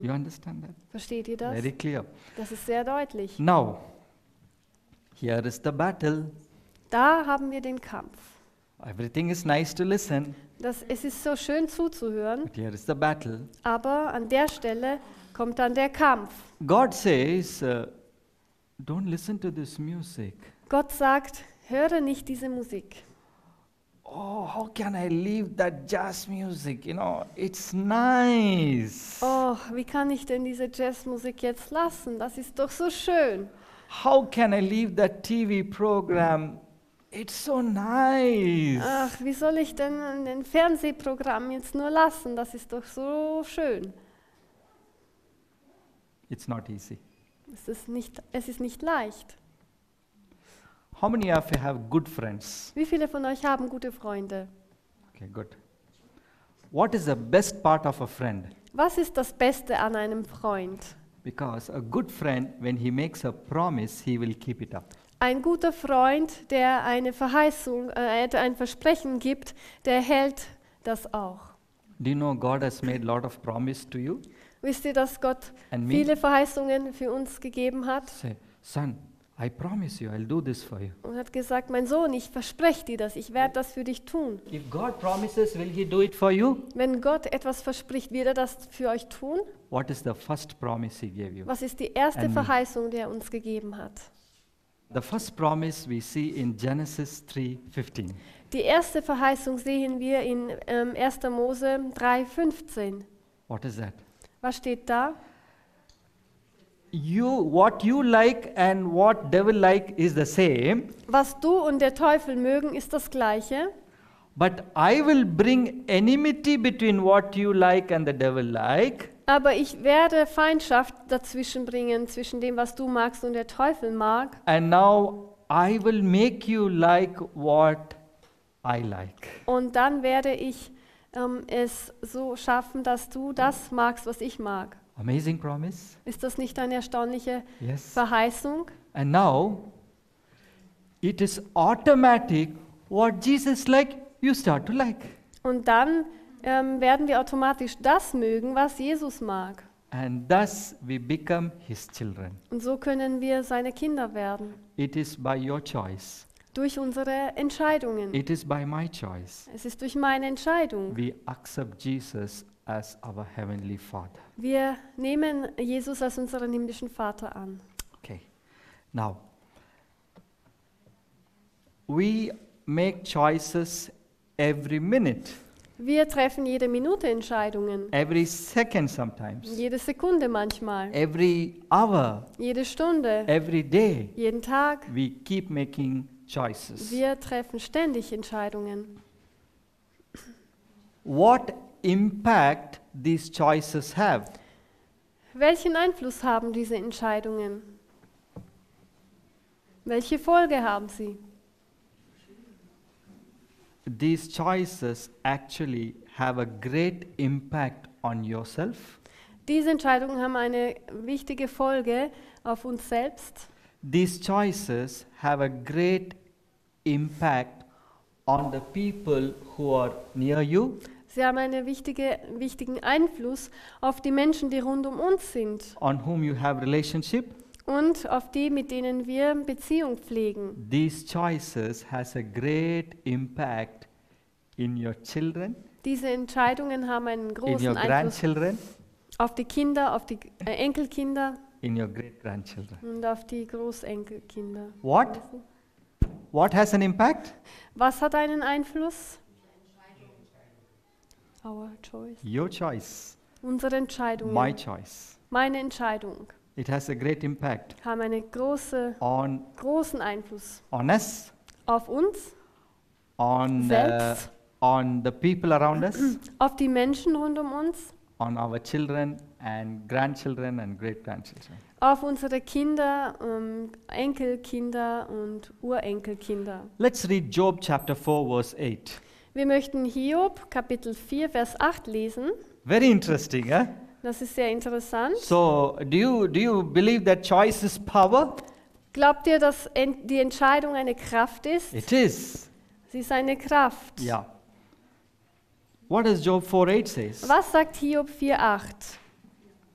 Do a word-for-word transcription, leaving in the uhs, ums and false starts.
You understand that? Versteht ihr das? Very clear. Das ist sehr deutlich. Now, here is the battle. Da haben wir den Kampf. Everything is nice to listen, Das, es ist so schön zuzuhören, but here is the battle. aber an der Stelle kommt dann der Kampf. God says, uh, don't listen to this music. Gott sagt, höre nicht diese Musik. Oh, how can I leave that jazz music? You know, it's nice. Oh, wie kann ich denn diese Jazzmusik jetzt lassen? Das ist doch so schön. How can I leave that T V program? It's so nice. Ach, wie soll ich denn ein Fernsehprogramm jetzt nur lassen? Das ist doch so schön. It's not easy. Es ist nicht, es ist nicht leicht. How many of you have good friends? Wie viele von euch haben gute Freunde? Okay, good. What is the best part of a friend? Was ist das Beste an einem Freund? Because a good friend, when he makes a promise, he will keep it up. Ein guter Freund, der eine Verheißung, äh, ein Versprechen gibt, der hält das auch. Do you know God has made a lot of promise to you? Wisst ihr, dass Gott And me? viele Verheißungen für uns gegeben hat? Say, son, I promise you, I'll do this for you. Und hat gesagt, mein Sohn, ich verspreche dir das, ich werde das für dich tun. If God promises, will he do it for you? Wenn Gott etwas verspricht, wird er das für euch tun? What is the first promise he gave you? Was ist die erste And me. Verheißung, die er uns gegeben hat? The first promise we see in Genesis three fifteen. Die erste Verheißung sehen wir in ähm, erster Mose drei fünfzehn. What is that? Was steht da? You, what you like and what devil like is the same, Was du und der Teufel mögen, ist das Gleiche. but I will bring enmity between what you like and the devil like. Aber ich werde Feindschaft dazwischen bringen, zwischen dem, was du magst und der Teufel mag. And now I will make you like what I like. Und dann werde ich ähm, es so schaffen, dass du das magst, was ich mag. Amazing promise. Ist das nicht eine erstaunliche Yes. Verheißung? And now it is automatic. What Jesus like, you start to like. Und dann ähm, werden wir automatisch das mögen, was Jesus mag. And thus we become his children. Und so können wir seine Kinder werden. It is by your choice. Durch unsere Entscheidungen. It is by my choice. Es ist durch meine Entscheidung. We accept Jesus as our heavenly Father. Wir nehmen Jesus als unseren himmlischen Vater an. Okay. Now, we make choices every minute, Wir treffen jede Minute Entscheidungen. every second sometimes, Jede Sekunde manchmal. every hour, Jede Stunde. every day. Jeden Tag. We keep making choices. Wir treffen ständig Entscheidungen. What impact these choices have? Welchen Einfluss haben diese Entscheidungen? Welche Folge haben sie? These choices actually have a great impact on yourself. Diese Entscheidungen haben eine wichtige Folge auf uns selbst. These choices have a great impact on the people who are near you, Sie haben einen wichtige, wichtigen Einfluss auf die Menschen, die rund um uns sind on whom you have relationship. und auf die, mit denen wir Beziehung pflegen. These choices has a great impact in your children, Diese Entscheidungen haben einen in your großen Einfluss grandchildren, auf die Kinder, auf die äh, Enkelkinder in your great grandchildren. und auf die Großenkelkinder. What? What has an impact? Was hat einen Einfluss? Our choice. Your choice, Unsere Entscheidungen, my choice. meine Entscheidung, It has a great impact haben einen große, on großen Einfluss on us, auf uns, on uh, Selbst. on the people around us, auf die Menschen rund um uns, on our children and grandchildren and great grandchildren. auf unsere Kinder, ähm, Enkelkinder und Urenkelkinder. Let's read Job chapter four verse eight. Wir möchten Hiob Kapitel vier Vers acht lesen. Very interesting, eh? Das ist sehr interessant. So, do you do you believe that choice is power? Glaubt ihr, dass en- die Entscheidung eine Kraft ist? It is. Sie ist eine Kraft. Yeah. What does Job four eight says? Was sagt Hiob vier acht?